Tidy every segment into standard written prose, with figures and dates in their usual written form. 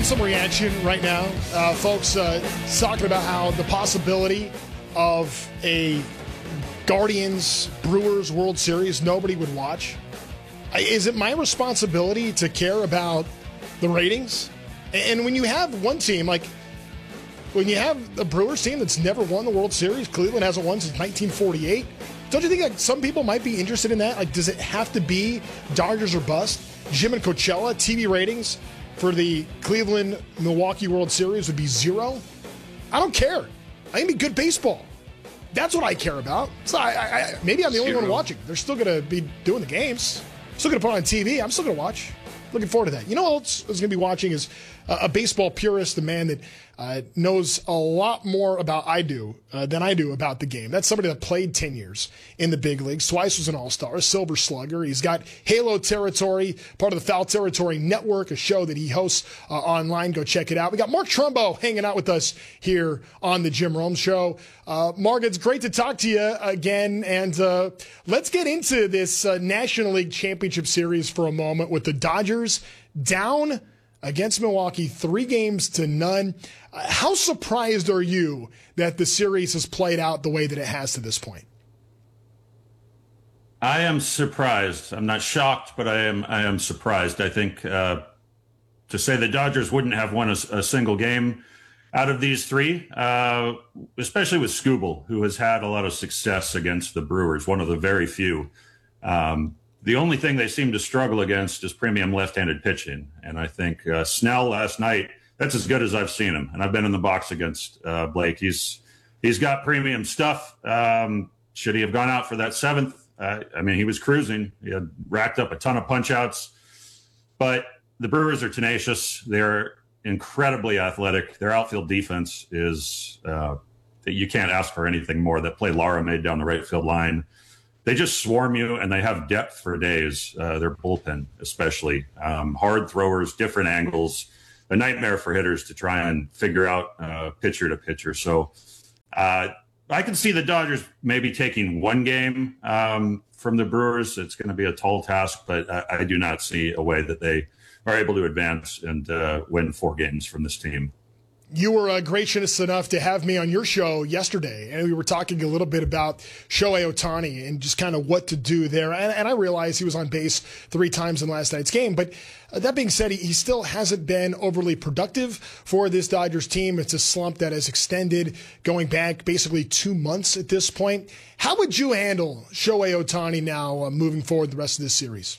some reaction right now. Folks talking about how the possibility of a Guardians-Brewers World Series nobody would watch. Is it my responsibility to care about the ratings? And when you have one team, like when you have a Brewers team that's never won the World Series, Cleveland hasn't won since 1948, don't you think like some people might be interested in that? Like, does it have to be Dodgers or bust? Jim and Coachella, TV ratings for the Cleveland-Milwaukee World Series would be 0. I don't care. I think it'd be good baseball. That's what I care about. So maybe I'm the only one watching. They're still going to be doing the games. Still going to put it on TV. I'm still going to watch. Looking forward to that. You know what else I was going to be watching is a baseball purist, a man that knows a lot more about than I do about the game. That's somebody that played 10 years in the big leagues, twice was an all-star, a silver slugger. He's got Halo Territory, part of the Foul Territory Network, a show that he hosts online. Go check it out. We got Mark Trumbo hanging out with us here on the Jim Rome Show. Mark, it's great to talk to you again, and let's get into this National League Championship Series for a moment with the Dodgers down against Milwaukee, 3-0. How surprised are you that the series has played out the way that it has to this point? I am surprised. I'm not shocked, but I am surprised. I think to say the Dodgers wouldn't have won a single game out of these three, especially with Skubal, who has had a lot of success against the Brewers, one of the very few. The only thing they seem to struggle against is premium left-handed pitching. And I think Snell last night, that's as good as I've seen him. And I've been in the box against Blake. He's got premium stuff. Should he have gone out for that seventh? I mean, he was cruising. He had racked up a ton of punch-outs. But the Brewers are tenacious. They're incredibly athletic. Their outfield defense is that you can't ask for anything more. That play Lara made down the right field line, they just swarm you, and they have depth for days. Their bullpen, especially hard throwers, different angles, a nightmare for hitters to try and figure out pitcher to pitcher. So I can see the Dodgers maybe taking one game from the Brewers. It's going to be a tall task, but I do not see a way that they are able to advance and win 4 games from this team. You were gracious enough to have me on your show yesterday, and we were talking a little bit about Shohei Ohtani and just kind of what to do there. And I realized he was on base 3 times in last night's game. But that being said, he still hasn't been overly productive for this Dodgers team. It's a slump that has extended going back basically 2 months at this point. How would you handle Shohei Ohtani now moving forward the rest of this series?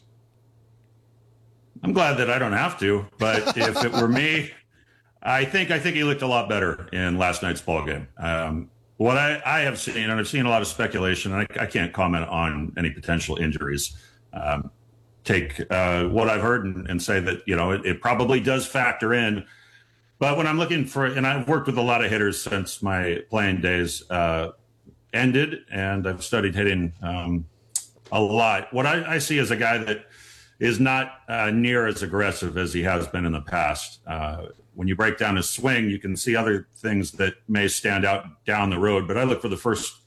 I'm glad that I don't have to, but if it were me, I think he looked a lot better in last night's ball game. What I have seen, and I've seen a lot of speculation, and I can't comment on any potential injuries. Take what I've heard and say that, it probably does factor in. But when I'm looking for, and I've worked with a lot of hitters since my playing days ended, and I've studied hitting a lot. What I see is a guy that is not near as aggressive as he has been in the past. When you break down his swing, you can see other things that may stand out down the road. But I look for the first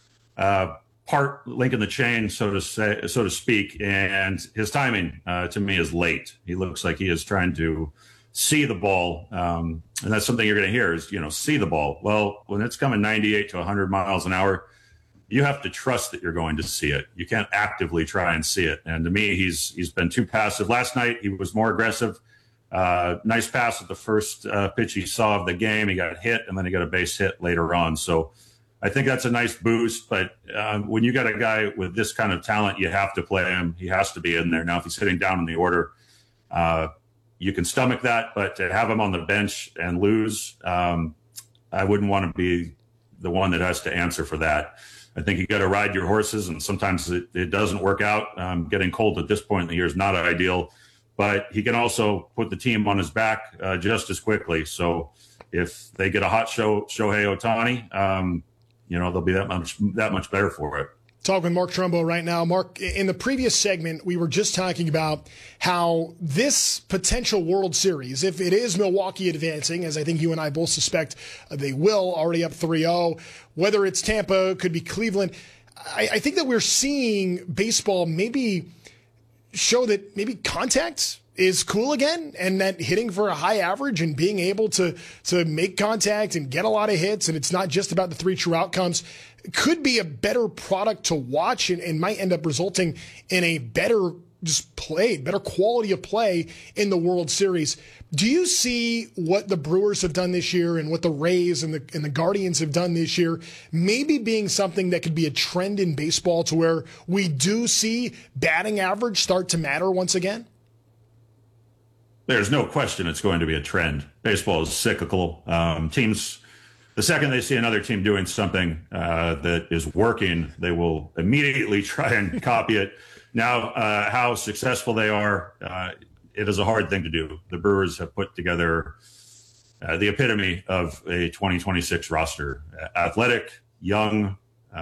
part, link in the chain, so to speak. And his timing, to me, is late. He looks like he is trying to see the ball, and that's something you're going to hear is see the ball. Well, when it's coming 98 to 100 miles an hour, you have to trust that you're going to see it. You can't actively try and see it. And to me, he's been too passive. Last night, he was more aggressive. Nice pass at the first pitch he saw of the game. He got hit, and then he got a base hit later on. So I think that's a nice boost. But when you got a guy with this kind of talent, you have to play him. He has to be in there. Now, if he's hitting down in the order, you can stomach that. But to have him on the bench and lose, I wouldn't want to be the one that has to answer for that. I think you got to ride your horses, and sometimes it doesn't work out. Getting cold at this point in the year is not ideal. But he can also put the team on his back just as quickly. So if they get a hot Shohei Ohtani, they'll be that much better for it. Talking with Mark Trumbo right now. Mark, in the previous segment, we were just talking about how this potential World Series, if it is Milwaukee advancing, as I think you and I both suspect they will, already up 3-0, whether it's Tampa, could be Cleveland, I think that we're seeing baseball maybe show that maybe contact is cool again, and that hitting for a high average and being able to make contact and get a lot of hits, and it's not just about the 3 true outcomes, could be a better product to watch and might end up resulting in a better better quality of play in the World Series. Do you see what the Brewers have done this year and what the Rays and the Guardians have done this year maybe being something that could be a trend in baseball to where we do see batting average start to matter once again? There's no question it's going to be a trend. Baseball is cyclical. Teams, the second they see another team doing something that is working, they will immediately try and copy it. Now, how successful they are, it is a hard thing to do. The Brewers have put together the epitome of a 2026 roster. Athletic, young,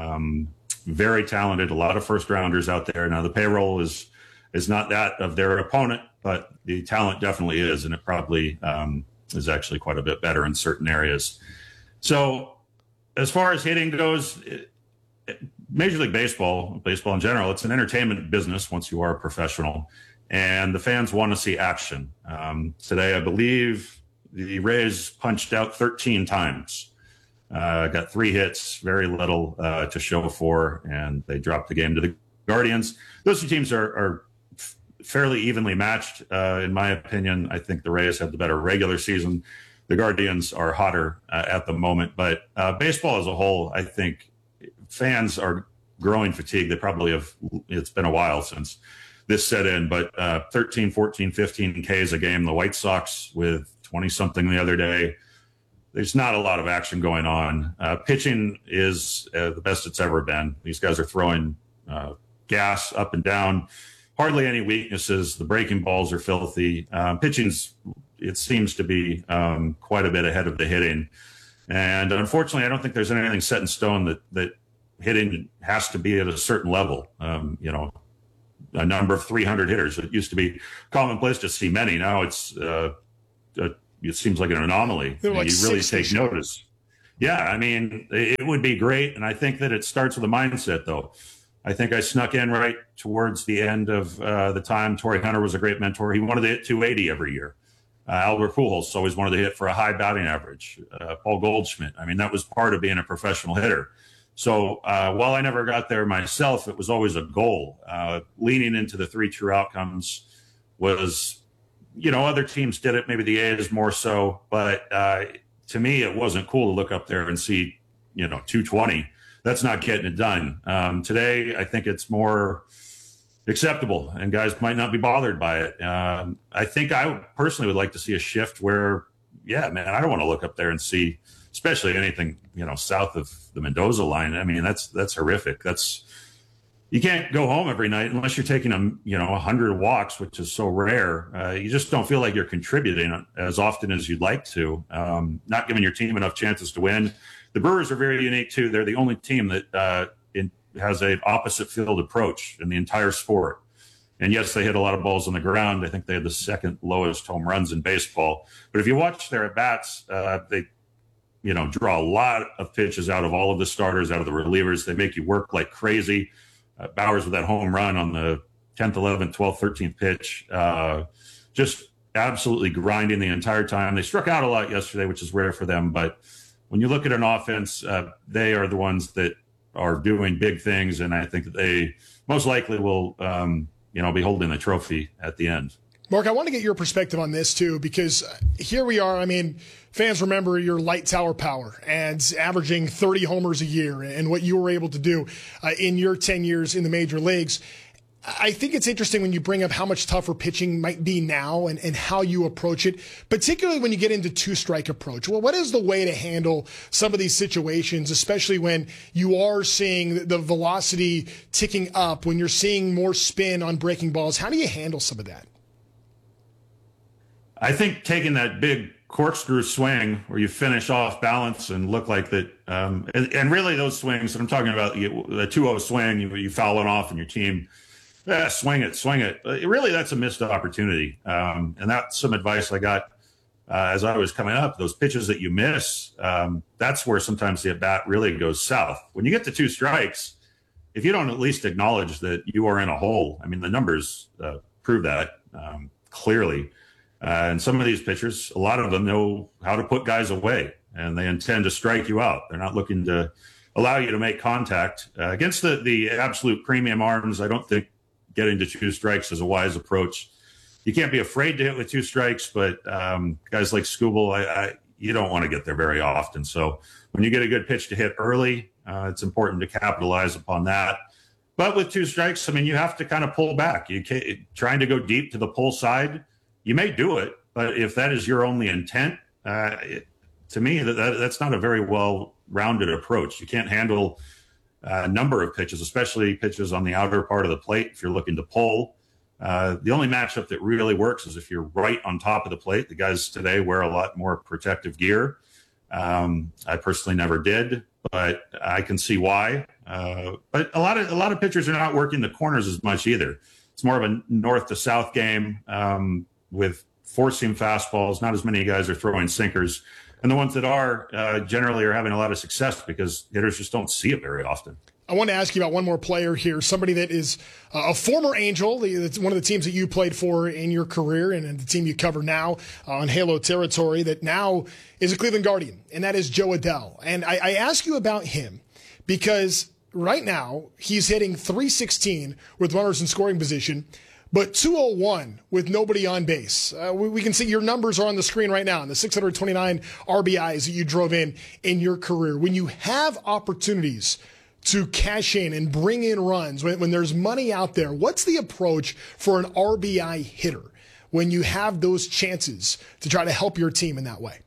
very talented, a lot of first-rounders out there. Now, the payroll is not that of their opponent, but the talent definitely is, and it probably is actually quite a bit better in certain areas. So as far as hitting goes, Major League Baseball in general, it's an entertainment business once you are a professional, and the fans want to see action. Today, I believe the Rays punched out 13 times, got 3 hits, very little to show for, and they dropped the game to the Guardians. Those 2 teams are fairly evenly matched, in my opinion. I think the Rays have the better regular season. The Guardians are hotter at the moment, but baseball as a whole, I think fans are growing fatigued. They probably have. It's been a while since this set in, but 13, 14, 15 Ks a game. The White Sox with 20-something the other day. There's not a lot of action going on. Pitching is the best it's ever been. These guys are throwing gas up and down. Hardly any weaknesses. The breaking balls are filthy. Pitching's, it seems to be quite a bit ahead of the hitting. And unfortunately, I don't think there's anything set in stone that hitting has to be at a certain level. A number of 300 hitters. It used to be commonplace to see many. Now it seems like an anomaly. Like you really take notice. Yeah, I mean, it would be great. And I think that it starts with a mindset, though. I think I snuck in right towards the end of the time. Torrey Hunter was a great mentor. He wanted to hit 280 every year. Albert Pujols always wanted to hit for a high batting average. Paul Goldschmidt. I mean, that was part of being a professional hitter. So while I never got there myself, it was always a goal. Leaning into the 3 true outcomes was, other teams did it. Maybe the A's more so. But to me, it wasn't cool to look up there and see, 220. That's not getting it done. Today, I think it's more acceptable, and guys might not be bothered by it. I think I personally would like to see a shift where, I don't want to look up there and see, especially anything, south of the Mendoza line. I mean, that's horrific. You can't go home every night unless you're taking 100 walks, which is so rare. You just don't feel like you're contributing as often as you'd like to, not giving your team enough chances to win. The Brewers are very unique, too. They're the only team that has an opposite field approach in the entire sport. And yes, they hit a lot of balls on the ground. I think they had the second lowest home runs in baseball. But if you watch their at-bats, they draw a lot of pitches out of all of the starters, out of the relievers. They make you work like crazy. Bowers with that home run on the 10th, 11th, 12th, 13th pitch, just absolutely grinding the entire time. They struck out a lot yesterday, which is rare for them. But when you look at an offense, they are the ones that are doing big things, and I think that they most likely will, be holding the trophy at the end. Mark, I want to get your perspective on this, too, because here we are. I mean, fans remember your light tower power and averaging 30 homers a year and what you were able to do in your 10 years in the major leagues. I think it's interesting when you bring up how much tougher pitching might be now and how you approach it, particularly when you get into 2-strike approach. Well, what is the way to handle some of these situations, especially when you are seeing the velocity ticking up, when you're seeing more spin on breaking balls? How do you handle some of that? I think taking that big corkscrew swing where you finish off balance and look like that, and really those swings that I'm talking about, the 2-0 swing, you fouling off and your team, swing it. Really, that's a missed opportunity. And that's some advice I got as I was coming up. Those pitches that you miss, that's where sometimes the at-bat really goes south. When you get to 2 strikes, if you don't at least acknowledge that you are in a hole, I mean, the numbers prove that. clearly. And some of these pitchers, a lot of them know how to put guys away, and they intend to strike you out. They're not looking to allow you to make contact. Against the absolute premium arms, I don't think getting to 2 strikes is a wise approach. You can't be afraid to hit with 2 strikes, but guys like Skubal, you don't want to get there very often. So when you get a good pitch to hit early, it's important to capitalize upon that. But with 2 strikes, I mean, you have to kind of pull back. Trying to go deep to the pull side, you may do it, but if that is your only intent, to me, that's not a very well-rounded approach. You can't handle a number of pitches, especially pitches on the outer part of the plate if you're looking to pull. The only matchup that really works is if you're right on top of the plate. The guys today wear a lot more protective gear. I personally never did, but I can see why. But a lot of pitchers are not working the corners as much either. It's more of a north to south game with four-seam fastballs. Not as many guys are throwing sinkers. And the ones that are generally are having a lot of success because hitters just don't see it very often. I want to ask you about one more player here, somebody that is a former Angel. It's one of the teams that you played for in your career and the team you cover now on Halo territory that now is a Cleveland Guardian, and that is Jo Adell. And I ask you about him because right now he's hitting .316 with runners in scoring position, but .201 with nobody on base. We can see your numbers are on the screen right now, and the 629 RBIs that you drove in your career. When you have opportunities to cash in and bring in runs, when there's money out there, what's the approach for an RBI hitter when you have those chances to try to help your team in that way?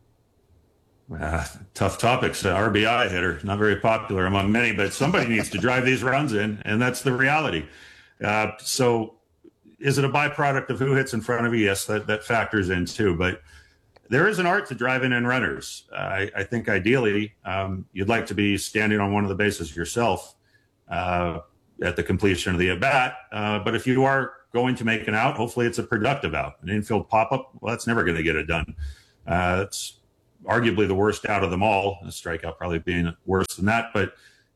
Tough topics. RBI hitter, not very popular among many, but somebody needs to drive these runs in, and that's the reality. So is it a byproduct of who hits in front of you? Yes, that factors in too, but there is an art to driving in runners. I think ideally you'd like to be standing on one of the bases yourself at the completion of the at-bat. But if you are going to make an out, hopefully it's a productive out. An infield pop-up, well, that's never going to get it done. It's arguably the worst out of them all, a strikeout probably being worse than that. But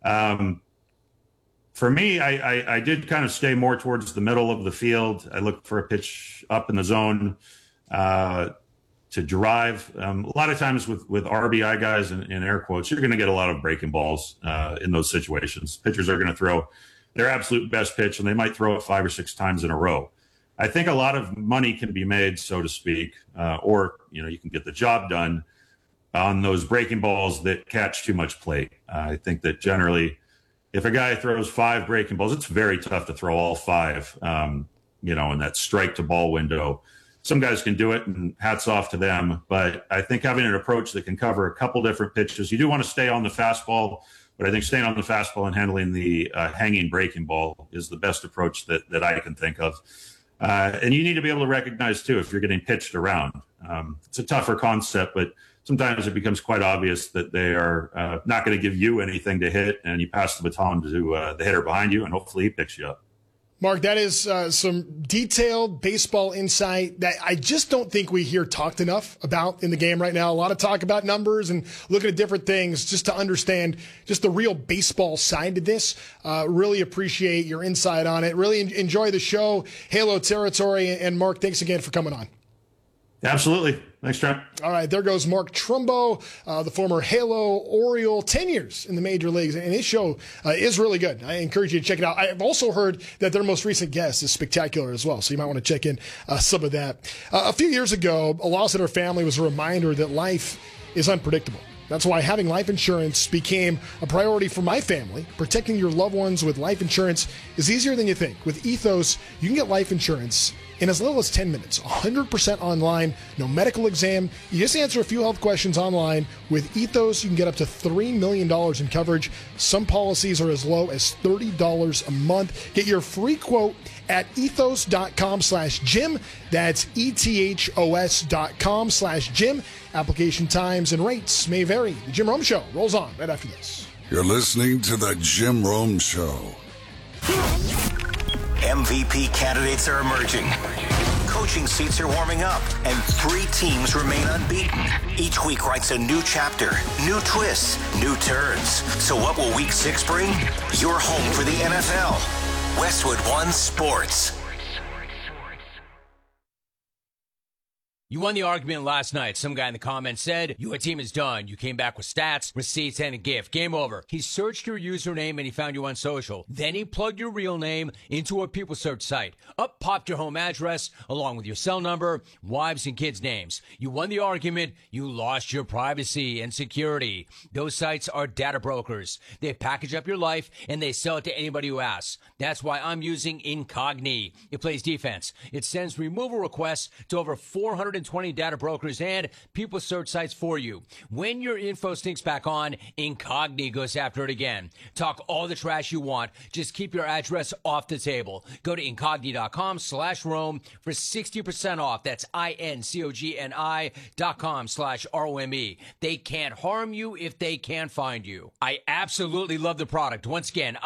for me, I did kind of stay more towards the middle of the field. I looked for a pitch up in the zone to drive. A lot of times with RBI guys in air quotes, you're going to get a lot of breaking balls in those situations. Pitchers are going to throw their absolute best pitch, and they might throw it 5 or 6 times in a row. I think a lot of money can be made, so to speak, or you can get the job done on those breaking balls that catch too much plate. I think that generally, if a guy throws 5 breaking balls, it's very tough to throw all 5, in that strike to ball window. Some guys can do it, and hats off to them. But I think having an approach that can cover a couple different pitches, you do want to stay on the fastball, but I think staying on the fastball and handling the hanging breaking ball is the best approach that I can think of. And you need to be able to recognize, too, if you're getting pitched around. It's a tougher concept, but sometimes it becomes quite obvious that they are not going to give you anything to hit, and you pass the baton to the hitter behind you, and hopefully he picks you up. Mark, that is some detailed baseball insight that I just don't think we hear talked enough about in the game right now. A lot of talk about numbers and looking at different things just to understand just the real baseball side to this. Really appreciate your insight on it. Really enjoy the show. Halo Territory. And Mark, thanks again for coming on. Absolutely. Thanks, Trent. All right, there goes Mark Trumbo, the former Halo Oriole, 10 years in the major leagues, and his show is really good. I encourage you to check it out. I've also heard that their most recent guest is spectacular as well, so you might want to check in some of that. A few years ago, a loss in her family was a reminder that life is unpredictable. That's why having life insurance became a priority for my family. Protecting your loved ones with life insurance is easier than you think. With Ethos, you can get life insurance in as little as 10 minutes, 100% online, no medical exam. You just answer a few health questions online. With Ethos, you can get up to $3 million in coverage. Some policies are as low as $30 a month. Get your free quote at ethos.com/Jim. That's ETHOS.com/Jim. Application times and rates may vary. The Jim Rome Show rolls on right after this. You're listening to The Jim Rome Show. MVP candidates are emerging. Coaching seats are warming up, and 3 teams remain unbeaten. Each week writes a new chapter, new twists, new turns. So what will Week 6 bring? Your home for the NFL. Westwood One Sports. You won the argument last night. Some guy in the comments said, your team is done. You came back with stats, receipts, and a gift. Game over. He searched your username and he found you on social. Then he plugged your real name into a people search site. Up popped your home address along with your cell number, wives and kids' names. You won the argument. You lost your privacy and security. Those sites are data brokers. They package up your life and they sell it to anybody who asks. That's why I'm using Incogni. It plays defense. It sends removal requests to over 420 data brokers and people search sites for you. When your info stinks back on, Incogni goes after it again. Talk all the trash you want. Just keep your address off the table. Go to Incogni.com/Rome for 60% off. That's INCOGNI.com/ROME. They can't harm you if they can't find you. I absolutely love the product. Once again,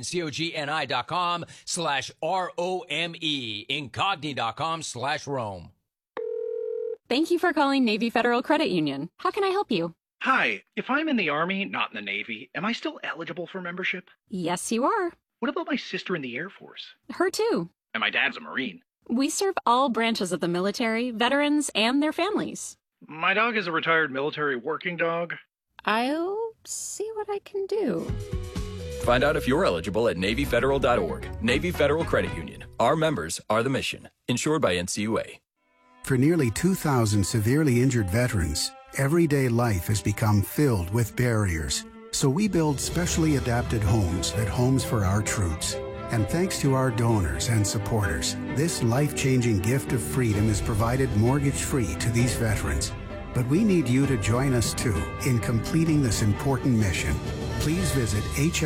INCOGNI.com/ROME. Incogni.com/Rome. Thank you for calling Navy Federal Credit Union. How can I help you? Hi, if I'm in the Army, not in the Navy, am I still eligible for membership? Yes, you are. What about my sister in the Air Force? Her too. And my dad's a Marine. We serve all branches of the military, veterans, and their families. My dog is a retired military working dog. I'll see what I can do. Find out if you're eligible at NavyFederal.org. Navy Federal Credit Union. Our members are the mission. Insured by NCUA. For nearly 2,000 severely injured veterans, everyday life has become filled with barriers. So we build specially adapted homes at Homes for Our Troops. And thanks to our donors and supporters, this life-changing gift of freedom is provided mortgage-free to these veterans. But we need you to join us too in completing this important mission. Please visit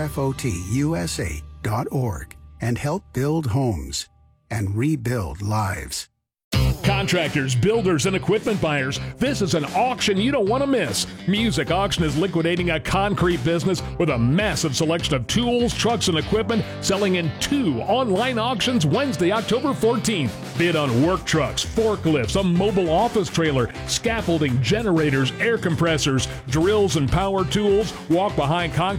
hfotusa.org and help build homes and rebuild lives. Contractors, builders, and equipment buyers, this is an auction you don't want to miss. Music Auction is liquidating a concrete business with a massive selection of tools, trucks, and equipment selling in 2 online auctions Wednesday, October 14th. Bid on work trucks, forklifts, a mobile office trailer, scaffolding, generators, air compressors, drills and power tools, walk-behind concrete